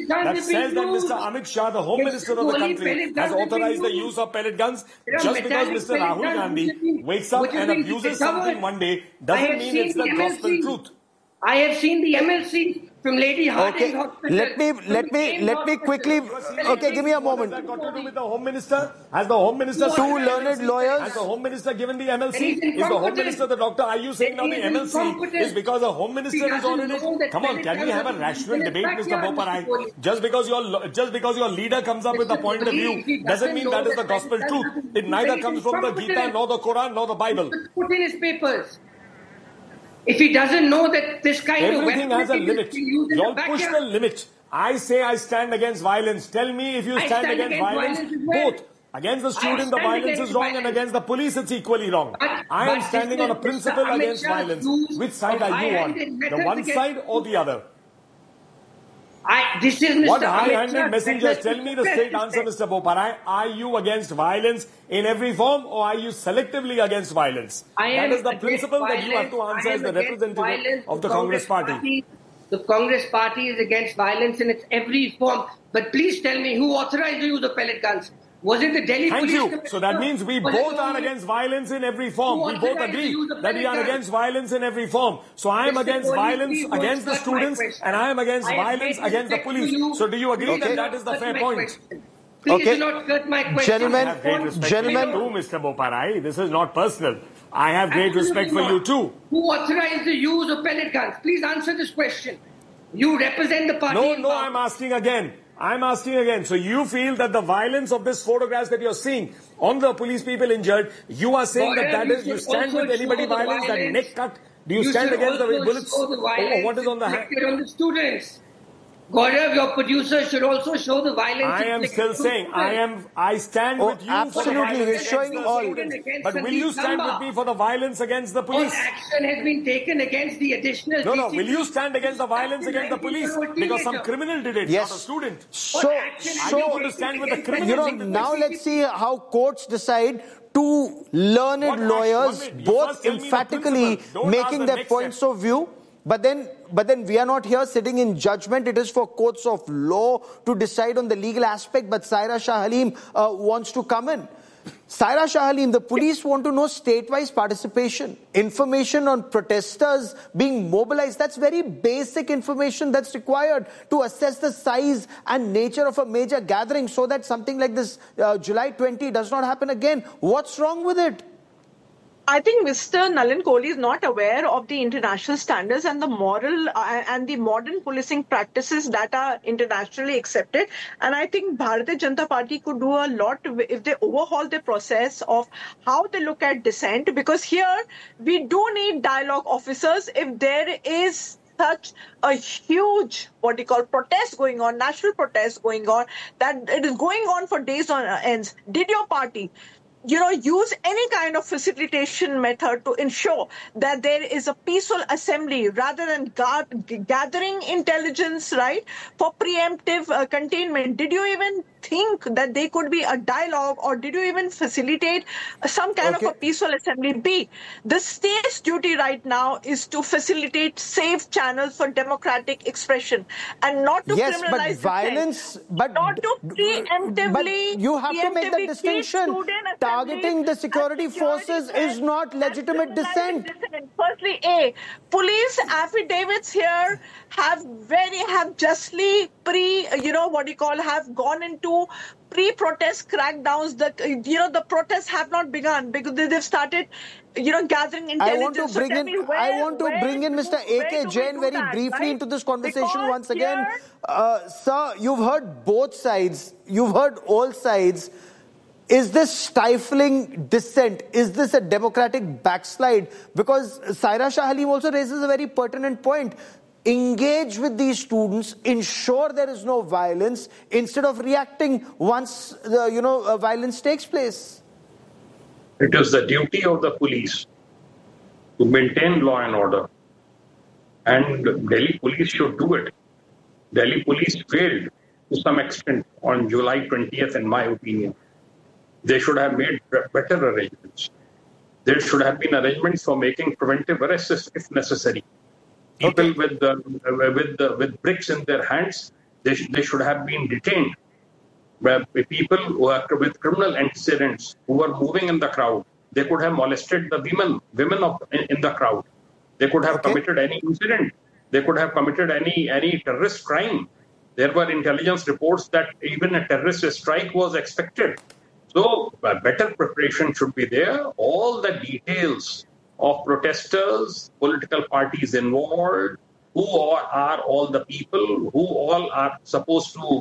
that says that Mr. Amit Shah, the Home Minister of the country, has authorized the use of pellet guns. Just because Mr. Rahul Gandhi wakes up and abuses something one day doesn't mean it's the gospel truth. I have seen the MLC from Lady Harding Hospital. Let me quickly. Okay, give me a moment. What has that got to do with the Home Minister? Has the Home Minister... Two learned lawyers. Has the Home Minister given the MLC? Is the Home Minister the doctor? Are you saying now the MLC is because the Home Minister is on it? Come on, can we have a rational debate, Mr. Boparai? Just because your leader comes up with a point of view doesn't mean that is the gospel truth. It neither comes from the Gita, nor the Quran, nor the Bible. Put in his papers. If he doesn't know that this kind everything of has a limit. You all push the limit. I say I stand against violence. Tell me if you stand against violence. Both. Against the student, the violence is wrong, and against the police, it's equally wrong. I am standing on a principle against violence. Which side are you on? The one side or the other? This is Mr. What high-handed messengers? Tell me the straight answer, Mr. Boparai. Are you against violence in every form, or are you selectively against violence? That is the principle that you have to answer as the representative of the Congress Party. The Congress Party is against violence in its every form. But please tell me, who authorized the use of pellet guns? Was it the Delhi Thank police? you. So that means we both are against violence in every form. We both agree that we are against violence in every form. So I am against violence against the students, and I am against violence against the police. So do you agree that that is the fair point? Please do not cut my question. Gentlemen, I have great respect for you too, Mr. Boparai. This is not personal. I have great respect for you too. Who authorized the use of pellet guns? Please answer this question. You represent the party. No, I'm asking again. So you feel that the violence of this photographs that you're seeing on the police people injured, you are saying that is, you stand with anybody violence, that neck cut, do you stand against the bullets? Or what is on the hand? On the students. Gaurav, your producer should also show the violence. I am still saying, I stand with you. Absolutely, we're showing all. But will you stand with me for the violence against the police? What action has been taken against the additional... No, will you stand against the violence against the police? Because some criminal did it, not a student. So you want to stand with the criminal? Now let's see how courts decide. Two learned lawyers, both emphatically making their points of view. But then we are not here sitting in judgment. It is for courts of law to decide on the legal aspect. But Saira Shah Halim wants to come in. Saira Shah Halim, the police want to know state-wise participation, information on protesters being mobilized. That's very basic information that's required to assess the size and nature of a major gathering so that something like this July 20 does not happen again. What's wrong with it? I think Mr. Nalin Kohli is not aware of the international standards and the moral and the modern policing practices that are internationally accepted. And I think Bharatiya Janata Party could do a lot if they overhaul the process of how they look at dissent. Because here we do need dialogue officers if there is such a huge, protest going on, national protest going on, that it is going on for days on ends. Did your party use any kind of facilitation method to ensure that there is a peaceful assembly rather than gathering intelligence, right, for preemptive containment? Did you even think that there could be a dialogue, or did you even facilitate some kind of a peaceful assembly? B, the state's duty right now is to facilitate safe channels for democratic expression and not to criminalize but violence, but not to preemptively. But you have to make the distinction. Targeting the security forces is not legitimate dissent. Firstly, police affidavits here have justly have gone into pre-protest crackdowns. The protests have not begun because they've started gathering intelligence. I want to bring in Mr. A.K. Jain very briefly into this conversation once again. Sir, you've heard both sides. You've heard all sides. Is this stifling dissent? Is this a democratic backslide? Because Saira Shah Halim also raises a very pertinent point. Engage with these students, ensure there is no violence, instead of reacting once violence takes place. It is the duty of the police to maintain law and order. And Delhi police should do it. Delhi police failed to some extent on July 20th, in my opinion. They should have made better arrangements. There should have been arrangements for making preventive arrests if necessary. People with bricks in their hands They should have been detained. Where people who are with criminal antecedents who were moving in the crowd, they could have molested the women in the crowd. They could have committed any incident. They could have committed any terrorist crime. There were intelligence reports that even a terrorist strike was expected. So better preparation should be there. All the details of protesters, political parties involved, who are all the people, who all are supposed to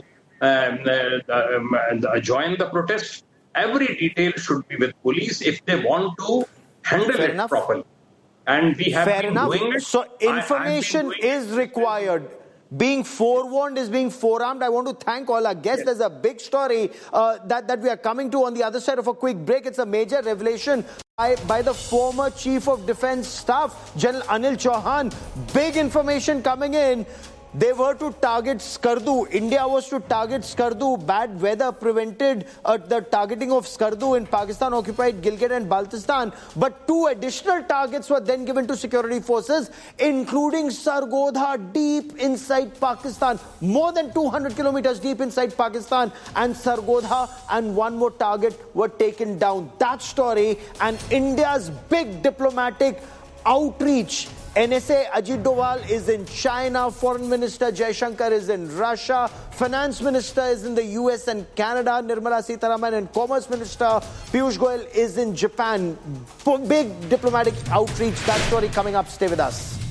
join the protest. Every detail should be with police if they want to handle it properly. And we have been doing it. So information is required. Being forewarned is being forearmed. I want to thank all our guests. There's a big story that we are coming to on the other side of a quick break. It's a major revelation by the former Chief of Defence Staff, General Anil Chauhan. Big information coming in. They were to target Skardu. India was to target Skardu. Bad weather prevented the targeting of Skardu in Pakistan-occupied Gilgit and Baltistan. But 2 additional targets were then given to security forces, including Sargodha, deep inside Pakistan. More than 200 kilometers deep inside Pakistan. And Sargodha and 1 more target were taken down. That story and India's big diplomatic outreach. NSA Ajit Doval is in China, Foreign Minister Jaishankar is in Russia, Finance Minister is in the US and Canada, Nirmala Sitharaman, and Commerce Minister Piyush Goyal is in Japan. Big diplomatic outreach. That story coming up. Stay with us.